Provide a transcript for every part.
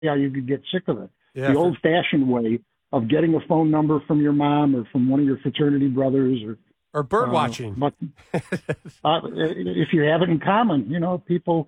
how you could get sick of it. Yeah, the old-fashioned way of getting a phone number from your mom or from one of your fraternity brothers or bird watching. But if you have it in common, people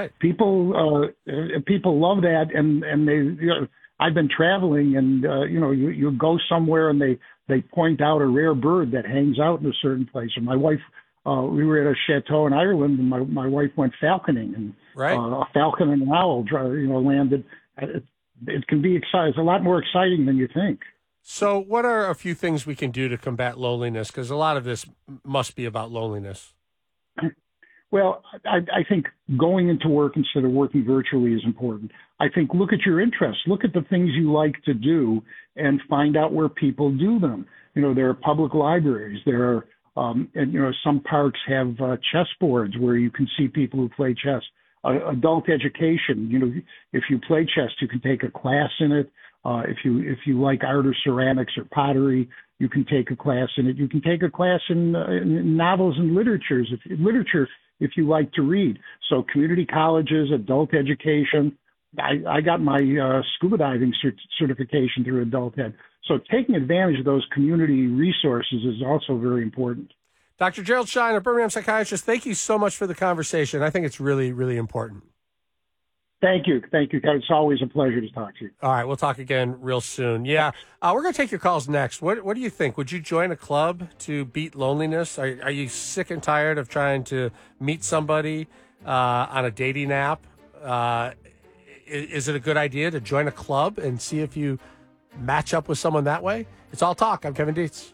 love that, and they. I've been traveling, and you go somewhere and they point out a rare bird that hangs out in a certain place. And my wife, we were at a chateau in Ireland, and my wife went falconing, and a falcon and an owl, landed. It can be exciting. It's a lot more exciting than you think. So, what are a few things we can do to combat loneliness? Because a lot of this must be about loneliness. Well, I think going into work instead of working virtually is important. I think look at your interests, look at the things you like to do, and find out where people do them. There are public libraries. There are, some parks have chess boards where you can see people who play chess. Adult education. If you play chess, you can take a class in it. If you like art or ceramics or pottery, you can take a class in it. You can take a class in novels and literature if you like to read. So community colleges, adult education. I got my scuba diving certification through Adult Ed. So taking advantage of those community resources is also very important. Dr. Gerald Schein, a Birmingham psychiatrist, thank you so much for the conversation. I think it's really, really important. Thank you. It's always a pleasure to talk to you. All right, we'll talk again real soon. Yeah, we're going to take your calls next. What do you think? Would you join a club to beat loneliness? Are you sick and tired of trying to meet somebody on a dating app? Is it a good idea to join a club and see if you match up with someone that way? It's All Talk. I'm Kevin Dietz.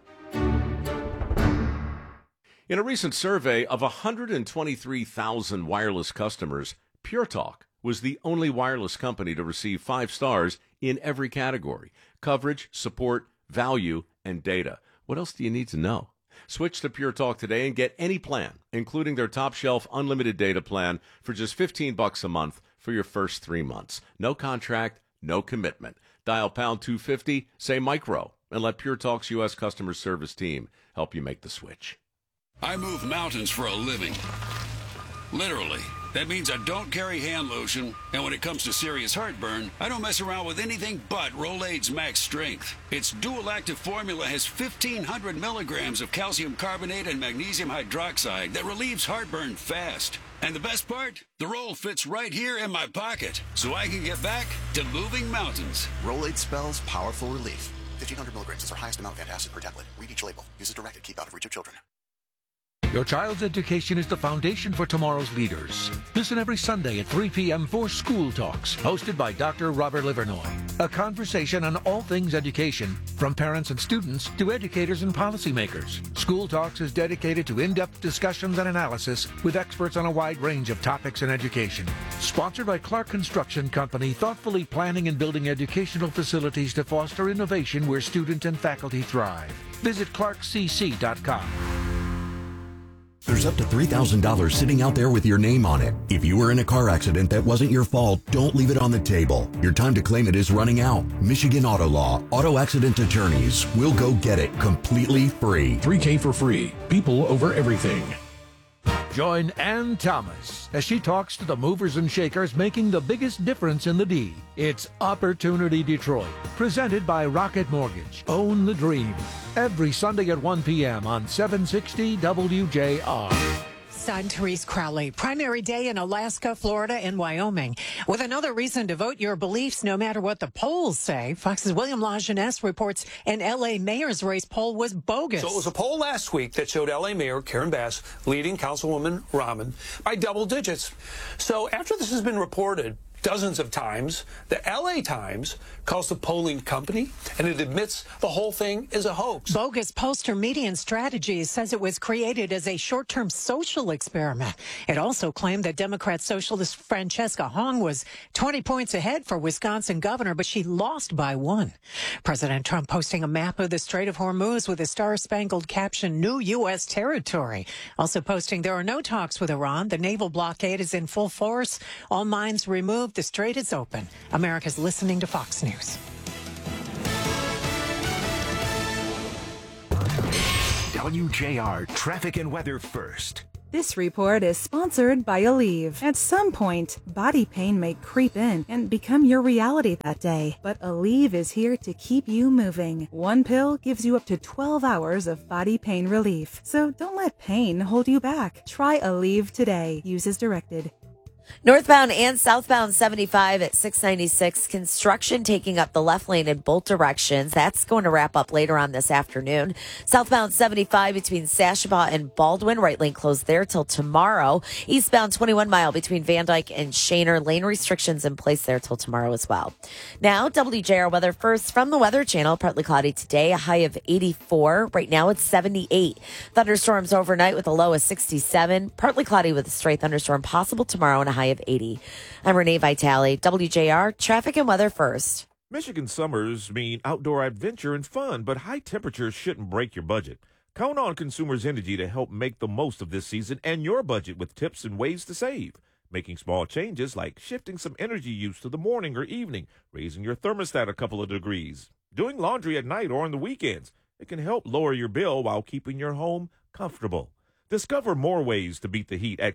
In a recent survey of 123,000 wireless customers, Pure Talk was the only wireless company to receive 5 stars in every category: coverage, support, value, and data. What else do you need to know? Switch to Pure Talk today and get any plan, including their top shelf unlimited data plan, for just $15 a month for your first 3 months. No contract, no commitment. Dial pound 250, say micro, and let Pure Talk's U.S. customer service team help you make the switch. I move mountains for a living. Literally. That means I don't carry hand lotion, and when it comes to serious heartburn, I don't mess around with anything but Rolaids Max Strength. Its dual-active formula has 1,500 milligrams of calcium carbonate and magnesium hydroxide that relieves heartburn fast. And the best part? The roll fits right here in my pocket, so I can get back to moving mountains. Rolaids spells powerful relief. 1,500 milligrams is our highest amount of antacid per tablet. Read each label. Use as directed. Keep out of reach of children. Your child's education is the foundation for tomorrow's leaders. Listen every Sunday at 3 p.m. for School Talks, hosted by Dr. Robert Livernoy. A conversation on all things education, from parents and students to educators and policymakers. School Talks is dedicated to in-depth discussions and analysis with experts on a wide range of topics in education. Sponsored by Clark Construction Company, thoughtfully planning and building educational facilities to foster innovation where student and faculty thrive. Visit clarkcc.com. There's up to $3,000 sitting out there with your name on it. If you were in a car accident that wasn't your fault, don't leave it on the table. Your time to claim it is running out. Michigan Auto Law, auto accident attorneys will go get it completely free. $3K for free. People over everything. Join Ann Thomas as she talks to the movers and shakers making the biggest difference in the D. It's Opportunity Detroit, presented by Rocket Mortgage. Own the dream. Every Sunday at 1 p.m. on 760 WJR. I'm Therese Crowley. Primary day in Alaska, Florida, and Wyoming. With another reason to vote your beliefs no matter what the polls say, Fox's William Lajeunesse reports an L.A. mayor's race poll was bogus. So it was a poll last week that showed L.A. Mayor Karen Bass leading Councilwoman Rahman by double digits. So after this has been reported dozens of times, the L.A. Times calls the polling company, and it admits the whole thing is a hoax. Bogus pollster Median Strategies says it was created as a short-term social experiment. It also claimed that Democrat socialist Francesca Hong was 20 points ahead for Wisconsin governor, but she lost by 1. President Trump posting a map of the Strait of Hormuz with a star-spangled caption, "New U.S. territory." Also posting, there are no talks with Iran. The naval blockade is in full force. All mines removed. The strait is open. America's listening to Fox News. WJR traffic and weather first. This report is sponsored by Aleve. At some point, body pain may creep in and become your reality that day. But Aleve is here to keep you moving. One pill gives you up to 12 hours of body pain relief. So don't let pain hold you back. Try Aleve today. Use as directed. Northbound and southbound 75 at 696. Construction taking up the left lane in both directions. That's going to wrap up later on this afternoon. Southbound 75 between Sashabaw and Baldwin. Right lane closed there till tomorrow. Eastbound 21 mile between Van Dyke and Shaner. Lane restrictions in place there till tomorrow as well. Now, WJR weather first from the Weather Channel. Partly cloudy today, a high of 84. Right now it's 78. Thunderstorms overnight with a low of 67. Partly cloudy with a stray thunderstorm possible tomorrow and a high of 80. I'm Renee Vitale, WJR, traffic and weather first. Michigan summers mean outdoor adventure and fun, but high temperatures shouldn't break your budget. Count on Consumers Energy to help make the most of this season and your budget with tips and ways to save. Making small changes like shifting some energy use to the morning or evening, raising your thermostat a couple of degrees, doing laundry at night or on the weekends. It can help lower your bill while keeping your home comfortable. Discover more ways to beat the heat at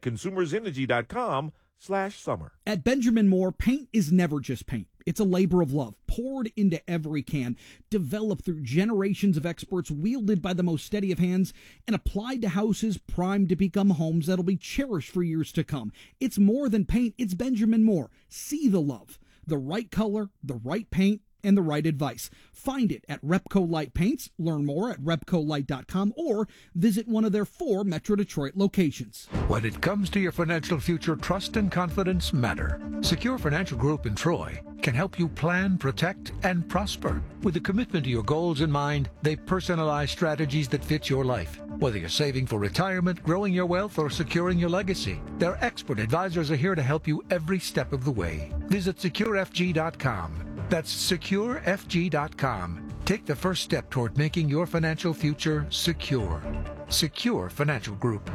consumersenergy.com/summer. At Benjamin Moore, paint is never just paint. It's a labor of love, poured into every can, developed through generations of experts, wielded by the most steady of hands, and applied to houses primed to become homes that'll be cherished for years to come. It's more than paint, it's Benjamin Moore. See the love, the right color, the right paint, and the right advice. Find it at Repco Light Paints. Learn more at repcolight.com or visit one of their 4 Metro Detroit locations. When it comes to your financial future, trust and confidence matter. Secure Financial Group in Troy can help you plan, protect, and prosper. With a commitment to your goals in mind, they personalize strategies that fit your life. Whether you're saving for retirement, growing your wealth, or securing your legacy, their expert advisors are here to help you every step of the way. Visit securefg.com. That's securefg.com. Take the first step toward making your financial future secure. Secure Financial Group.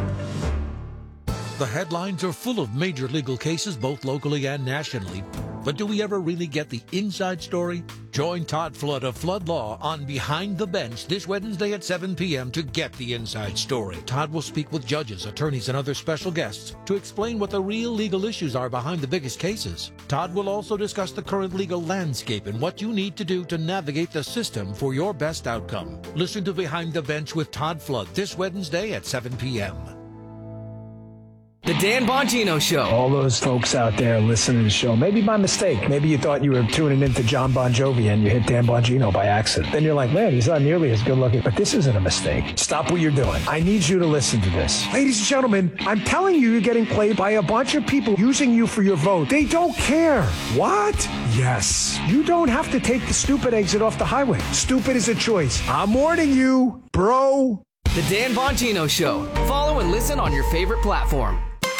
The headlines are full of major legal cases, both locally and nationally. But do we ever really get the inside story? Join Todd Flood of Flood Law on Behind the Bench this Wednesday at 7 p.m. to get the inside story. Todd will speak with judges, attorneys, and other special guests to explain what the real legal issues are behind the biggest cases. Todd will also discuss the current legal landscape and what you need to do to navigate the system for your best outcome. Listen to Behind the Bench with Todd Flood this Wednesday at 7 p.m. The Dan Bongino Show. All those folks out there listening to the show, maybe by mistake. Maybe you thought you were tuning into John Bon Jovi and you hit Dan Bongino by accident. Then you're like, man, he's not nearly as good looking. But this isn't a mistake. Stop what you're doing. I need you to listen to this. Ladies and gentlemen, I'm telling you, you're getting played by a bunch of people using you for your vote. They don't care. What? Yes. You don't have to take the stupid exit off the highway. Stupid is a choice. I'm warning you, bro. The Dan Bongino Show. Follow and listen on your favorite platform.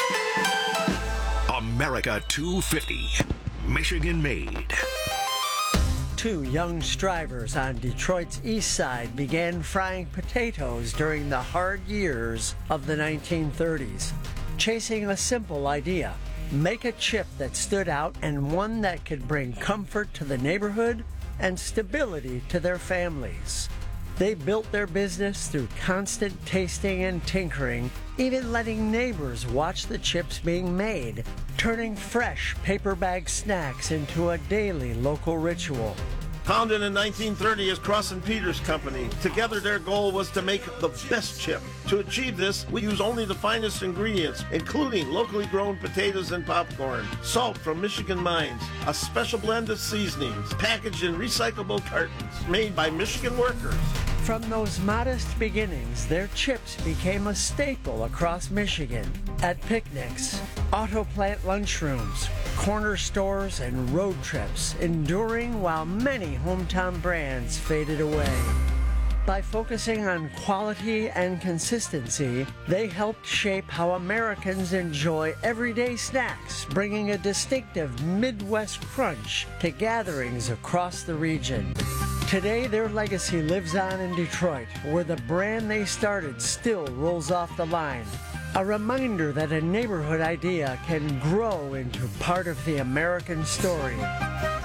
America 250, Michigan made. 2 young strivers on Detroit's east side began frying potatoes during the hard years of the 1930s, chasing a simple idea: make a chip that stood out and one that could bring comfort to the neighborhood and stability to their families. They built their business through constant tasting and tinkering, even letting neighbors watch the chips being made, turning fresh paper bag snacks into a daily local ritual. Founded in 1930 as Cross & Peters Company, together their goal was to make the best chip. To achieve this, we use only the finest ingredients, including locally grown potatoes and popcorn, salt from Michigan mines, a special blend of seasonings, packaged in recyclable cartons, made by Michigan workers. From those modest beginnings, their chips became a staple across Michigan. At picnics, auto plant lunchrooms, corner stores, and road trips, enduring while many hometown brands faded away. By focusing on quality and consistency, they helped shape how Americans enjoy everyday snacks, bringing a distinctive Midwest crunch to gatherings across the region. Today, their legacy lives on in Detroit, where the brand they started still rolls off the line. A reminder that a neighborhood idea can grow into part of the American story.